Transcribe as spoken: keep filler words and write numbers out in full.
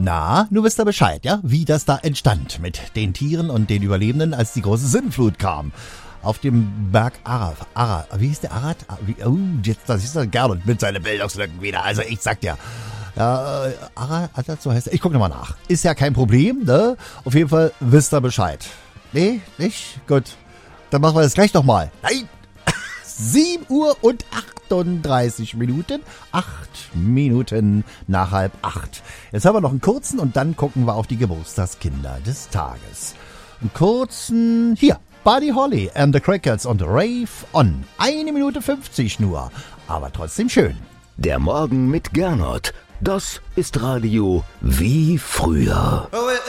Na, nun wisst ihr Bescheid, ja? Wie das da entstand mit den Tieren und den Überlebenden, als die große Sintflut kam. Auf dem Berg Ara, Ara, wie hieß der Arad? Wie, oh, jetzt, das ist er Gernot mit seinen Bildungslücken wieder. Also ich sag dir, ja, Ara, so heißt er. Ich guck nochmal nach. Ist ja kein Problem, ne? Auf jeden Fall wisst ihr Bescheid. Nee, nicht? Gut. Dann machen wir das gleich nochmal. Nein! sieben Uhr und achtunddreißig Minuten. Acht Minuten nach halb acht. Jetzt haben wir noch einen kurzen und dann gucken wir auf die Geburtstagskinder des Tages. Einen kurzen, hier, Buddy Holly and the Crickets und Rave On. Eine Minute fünfzig nur, aber trotzdem schön. Der Morgen mit Gernot. Das ist Radio wie früher.